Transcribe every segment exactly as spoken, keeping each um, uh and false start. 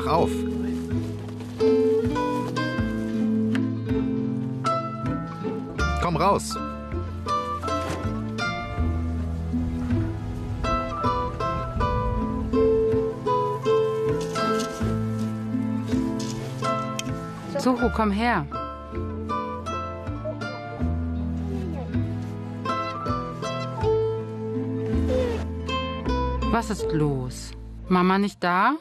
Mach auf. Komm raus. Sucho, komm her. Was ist los? Mama nicht da?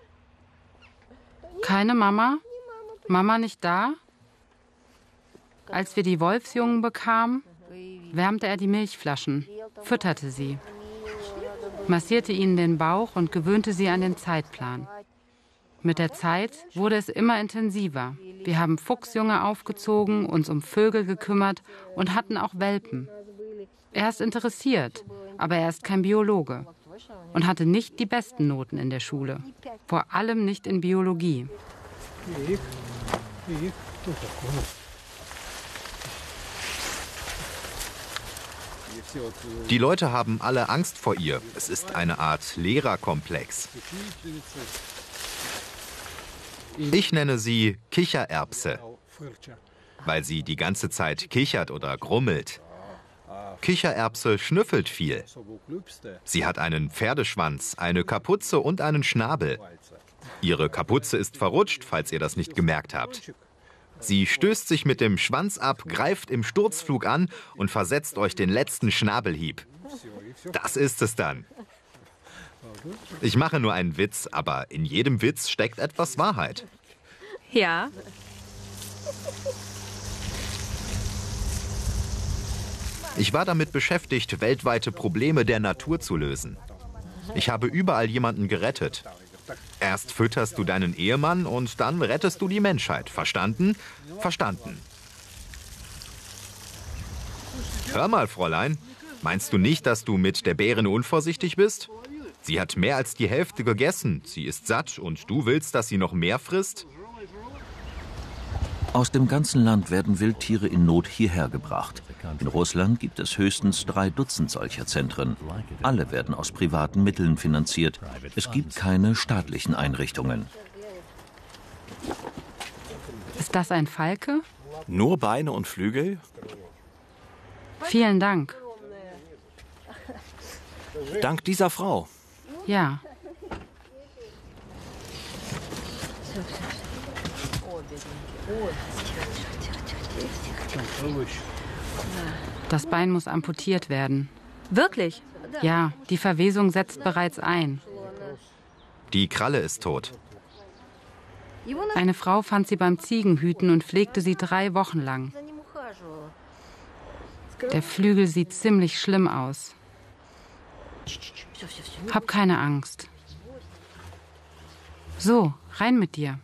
Keine Mama? Mama nicht da? Als wir die Wolfsjungen bekamen, wärmte er die Milchflaschen, fütterte sie, massierte ihnen den Bauch und gewöhnte sie an den Zeitplan. Mit der Zeit wurde es immer intensiver. Wir haben Fuchsjunge aufgezogen, uns um Vögel gekümmert und hatten auch Welpen. Er ist interessiert, aber er ist kein Biologe und hatte nicht die besten Noten in der Schule, vor allem nicht in Biologie. Die Leute haben alle Angst vor ihr. Es ist eine Art Lehrerkomplex. Ich nenne sie Kichererbse, weil sie die ganze Zeit kichert oder grummelt. Kichererbse schnüffelt viel. Sie hat einen Pferdeschwanz, eine Kapuze und einen Schnabel. Ihre Kapuze ist verrutscht, falls ihr das nicht gemerkt habt. Sie stößt sich mit dem Schwanz ab, greift im Sturzflug an und versetzt euch den letzten Schnabelhieb. Das ist es dann. Ich mache nur einen Witz, aber in jedem Witz steckt etwas Wahrheit. Ja. Ich war damit beschäftigt, weltweite Probleme der Natur zu lösen. Ich habe überall jemanden gerettet. Erst fütterst du deinen Ehemann und dann rettest du die Menschheit. Verstanden? Verstanden. Hör mal, Fräulein. Meinst du nicht, dass du mit der Bärin unvorsichtig bist? Sie hat mehr als die Hälfte gegessen. Sie ist satt und du willst, dass sie noch mehr frisst? Aus dem ganzen Land werden Wildtiere in Not hierher gebracht. In Russland gibt es höchstens drei Dutzend solcher Zentren. Alle werden aus privaten Mitteln finanziert. Es gibt keine staatlichen Einrichtungen. Ist das ein Falke? Nur Beine und Flügel? Vielen Dank. Dank dieser Frau. Ja. Das Bein muss amputiert werden. Wirklich? Ja, die Verwesung setzt bereits ein. Die Kralle ist tot. Eine Frau fand sie beim Ziegenhüten und pflegte sie drei Wochen lang. Der Flügel sieht ziemlich schlimm aus. Hab keine Angst. So, rein mit dir.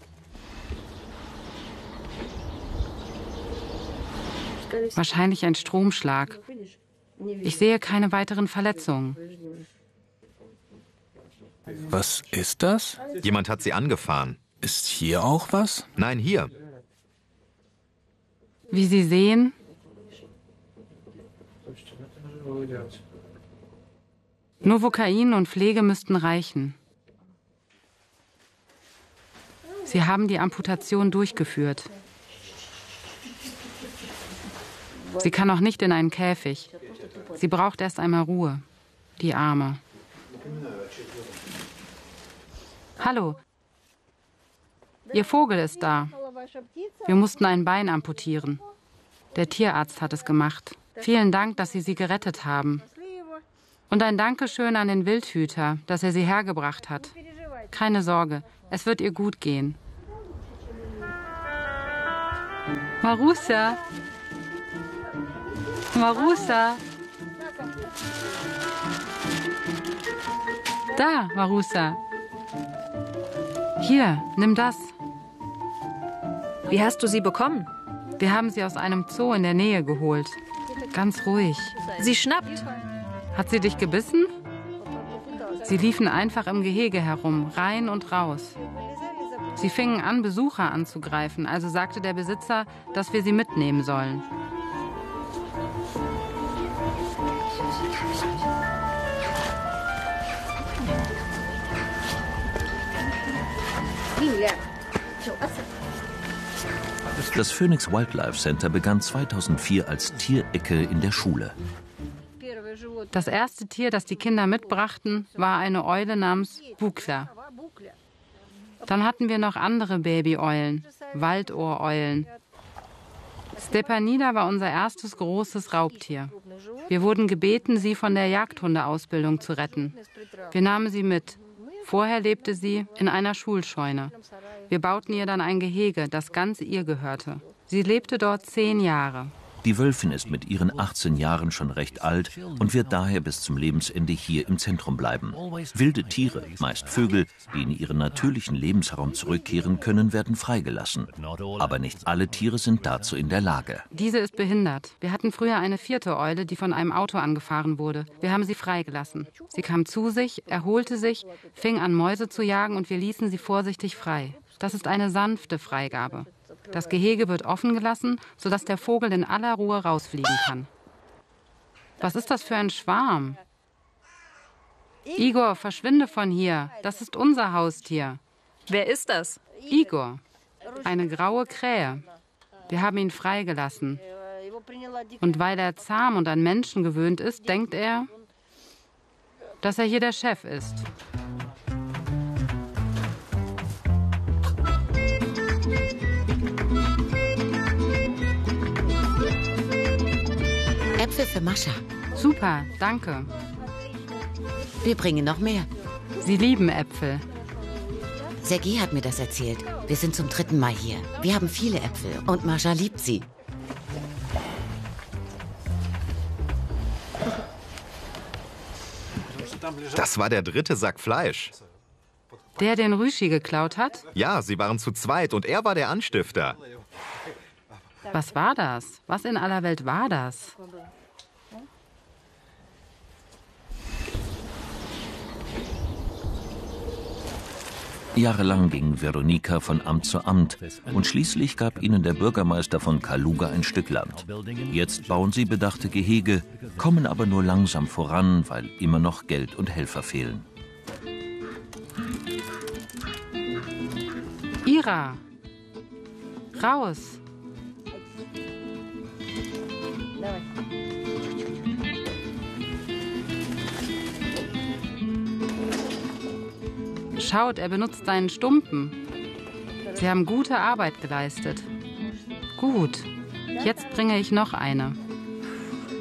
Wahrscheinlich ein Stromschlag. Ich sehe keine weiteren Verletzungen. Was ist das? Jemand hat sie angefahren. Ist hier auch was? Nein, hier. Wie Sie sehen, Novocain und Pflege müssten reichen. Sie haben die Amputation durchgeführt. Sie kann noch nicht in einen Käfig. Sie braucht erst einmal Ruhe. Die Arme. Hallo. Ihr Vogel ist da. Wir mussten ein Bein amputieren. Der Tierarzt hat es gemacht. Vielen Dank, dass Sie sie gerettet haben. Und ein Dankeschön an den Wildhüter, dass er sie hergebracht hat. Keine Sorge, es wird ihr gut gehen. Marusa! Marusa! Da, Marusa. Hier, nimm das. Wie hast du sie bekommen? Wir haben sie aus einem Zoo in der Nähe geholt. Ganz ruhig. Sie schnappt. Hat sie dich gebissen? Sie liefen einfach im Gehege herum, rein und raus. Sie fingen an, Besucher anzugreifen, also sagte der Besitzer, dass wir sie mitnehmen sollen. Das Phoenix Wildlife Center begann zweitausendvier als Tierecke in der Schule. Das erste Tier, das die Kinder mitbrachten, war eine Eule namens Bukla. Dann hatten wir noch andere Babyeulen, Waldohreulen. Stepanida war unser erstes großes Raubtier. Wir wurden gebeten, sie von der Jagdhundeausbildung zu retten. Wir nahmen sie mit. Vorher lebte sie in einer Schulscheune. Wir bauten ihr dann ein Gehege, das ganz ihr gehörte. Sie lebte dort zehn Jahre. Die Wölfin ist mit ihren achtzehn Jahren schon recht alt und wird daher bis zum Lebensende hier im Zentrum bleiben. Wilde Tiere, meist Vögel, die in ihren natürlichen Lebensraum zurückkehren können, werden freigelassen. Aber nicht alle Tiere sind dazu in der Lage. Diese ist behindert. Wir hatten früher eine vierte Eule, die von einem Auto angefahren wurde. Wir haben sie freigelassen. Sie kam zu sich, erholte sich, fing an, Mäuse zu jagen und wir ließen sie vorsichtig frei. Das ist eine sanfte Freigabe. Das Gehege wird offen gelassen, sodass der Vogel in aller Ruhe rausfliegen kann. Was ist das für ein Schwarm? Igor, verschwinde von hier. Das ist unser Haustier. Wer ist das? Igor, eine graue Krähe. Wir haben ihn freigelassen. Und weil er zahm und an Menschen gewöhnt ist, denkt er, dass er hier der Chef ist. Äpfel für Mascha. Super, danke. Wir bringen noch mehr. Sie lieben Äpfel. Sergei hat mir das erzählt. Wir sind zum dritten Mal hier. Wir haben viele Äpfel und Mascha liebt sie. Das war der dritte Sack Fleisch. Der den Rüschi geklaut hat? Ja, sie waren zu zweit und er war der Anstifter. Was war das? Was in aller Welt war das? Jahrelang ging Veronika von Amt zu Amt und schließlich gab ihnen der Bürgermeister von Kaluga ein Stück Land. Jetzt bauen sie bedachte Gehege, kommen aber nur langsam voran, weil immer noch Geld und Helfer fehlen. Ira! Raus! Schaut, er benutzt seinen Stumpen. Sie haben gute Arbeit geleistet. Gut, jetzt bringe ich noch eine.